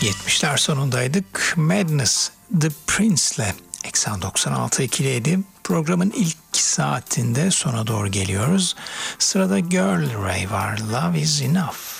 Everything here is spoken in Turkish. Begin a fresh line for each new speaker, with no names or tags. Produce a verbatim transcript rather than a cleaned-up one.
yetmişler sonundaydık. Madness, The Prince'le Eksen doksan altı ikiliydi. Programın ilk saatinde sona doğru geliyoruz. Sırada Girl Ray var, Love Is Enough.